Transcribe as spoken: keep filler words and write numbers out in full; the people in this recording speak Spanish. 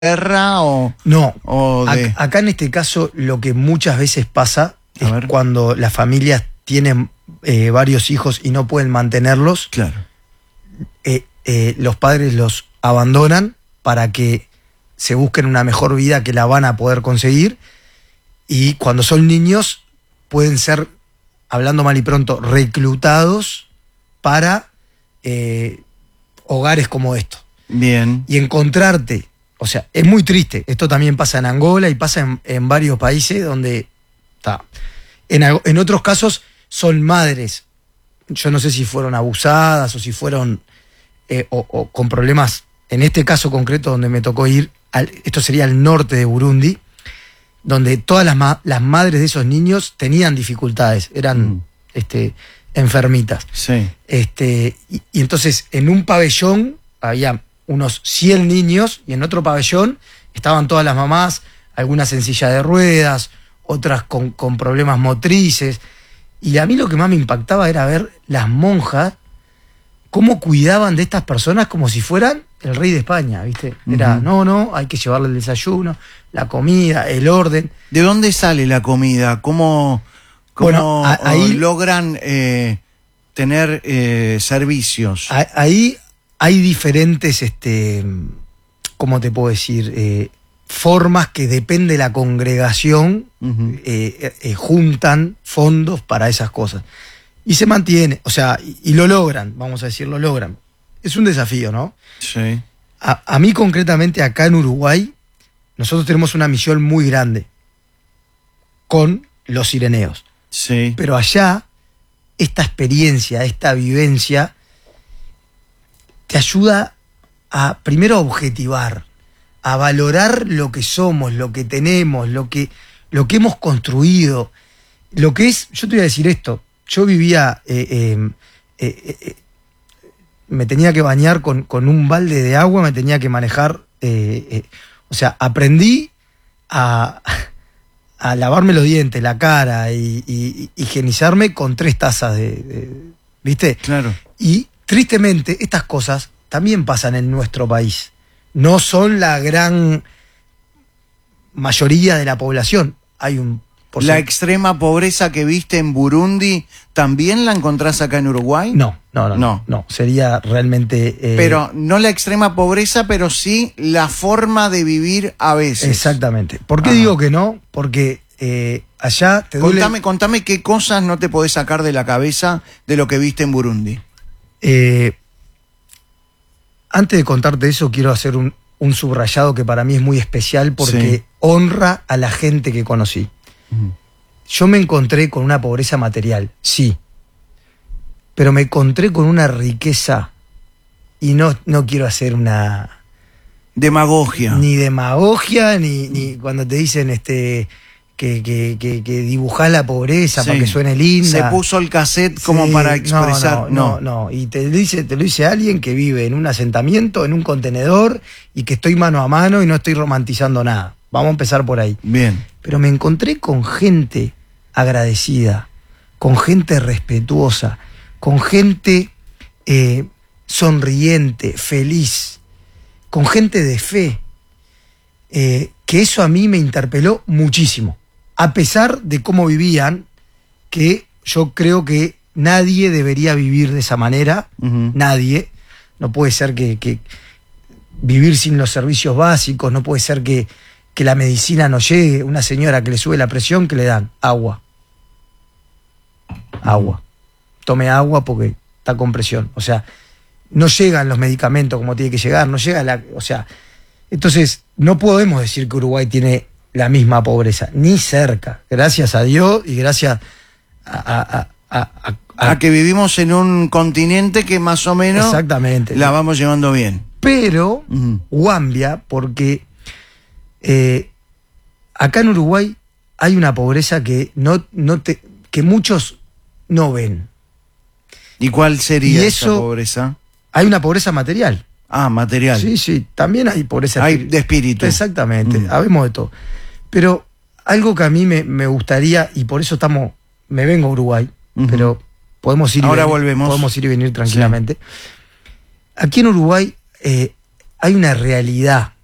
guerra o no o de... acá en este caso lo que muchas veces pasa es cuando las familias tienen eh, varios hijos y no pueden mantenerlos. Claro. eh, eh, los padres los abandonan para que se busquen una mejor vida que la van a poder conseguir, y cuando son niños pueden ser, hablando mal y pronto, reclutados para eh, hogares como estos. Bien. Y encontrarte, o sea, es muy triste, esto también pasa en Angola y pasa en, en varios países donde está. En, en otros casos son madres, yo no sé si fueron abusadas o si fueron eh, o, o con problemas. En este caso concreto donde me tocó ir, al, esto sería el norte de Burundi, donde todas las, ma las madres de esos niños tenían dificultades, eran mm. este, enfermitas. Sí. Este, y, y entonces en un pabellón había unos cien niños y en otro pabellón estaban todas las mamás, algunas en silla de ruedas, otras con, con problemas motrices. Y a mí lo que más me impactaba era ver las monjas cómo cuidaban de estas personas como si fueran el rey de España, ¿viste? Era, uh-huh. no, no, hay que llevarle el desayuno, la comida, el orden. ¿De dónde sale la comida? ¿Cómo, cómo bueno, a, ahí, logran eh, tener eh, servicios? A, ahí hay diferentes, este, ¿cómo te puedo decir? Eh, formas que depende de la congregación, uh-huh. eh, eh, juntan fondos para esas cosas. Y se mantiene, o sea, y, y lo logran, vamos a decir, lo logran. Es un desafío, ¿no? Sí. A, a mí concretamente acá en Uruguay, nosotros tenemos una misión muy grande con los sireneos. Sí. Pero allá, esta experiencia, esta vivencia, te ayuda a, primero, a objetivar, a valorar lo que somos, lo que tenemos, lo que, lo que hemos construido, lo que es. Yo te voy a decir esto, yo vivía, eh, eh, eh, eh, me tenía que bañar con, con un balde de agua, me tenía que manejar, eh, eh, o sea, aprendí a, a lavarme los dientes, la cara y, y, y higienizarme con tres tazas de, de, ¿viste? Claro. Y tristemente estas cosas también pasan en nuestro país. No son la gran mayoría de la población. Hay un Por ¿La ser... extrema pobreza que viste en Burundi también la encontrás acá en Uruguay? No, no, no, no, no. Sería realmente... Eh... Pero no la extrema pobreza, pero sí la forma de vivir a veces. Exactamente. ¿Por qué ah. digo que no? Porque eh, allá te duele... Contame, contame qué cosas no te podés sacar de la cabeza de lo que viste en Burundi. Eh, antes de contarte eso, quiero hacer un, un subrayado que para mí es muy especial porque sí. honra a la gente que conocí. Yo me encontré con una pobreza material, sí, pero me encontré con una riqueza, y no, no quiero hacer una... Demagogia. Ni demagogia, ni, ni cuando te dicen este que, que, que, que dibujás la pobreza sí. para que suene linda. Se puso el cassette como sí, para expresar... No, no, no, no, y te lo, dice, te lo dice alguien que vive en un asentamiento, en un contenedor, y que estoy mano a mano y no estoy romantizando nada. Vamos a empezar por ahí. Bien. Pero me encontré con gente agradecida, con gente respetuosa, con gente eh, sonriente, feliz, con gente de fe, eh, que eso a mí me interpeló muchísimo, a pesar de cómo vivían, que yo creo que nadie debería vivir de esa manera, uh-huh. nadie. No puede ser que, que vivir sin los servicios básicos, no puede ser que que la medicina no llegue, una señora que le sube la presión, que le dan agua. Agua. Tome agua porque está con presión. O sea, no llegan los medicamentos como tiene que llegar, no llega la... O sea, entonces no podemos decir que Uruguay tiene la misma pobreza, ni cerca. Gracias a Dios y gracias a... a, a, a, a, a que vivimos en un continente que más o menos... Exactamente. La vamos llevando bien. Pero, uh-huh. Guambia, porque... Eh, acá en Uruguay hay una pobreza que no, no te, que muchos no ven. ¿Y cuál sería y eso, esa pobreza? Hay una pobreza material. Ah, material. Sí, sí, también hay pobreza hay de espíritu. Exactamente, mm. habemos de todo. Pero algo que a mí me, me gustaría, y por eso estamos, me vengo a Uruguay, uh-huh. pero podemos ir, Ahora y venir, volvemos. podemos ir y venir tranquilamente. Sí. Aquí en Uruguay eh, hay una realidad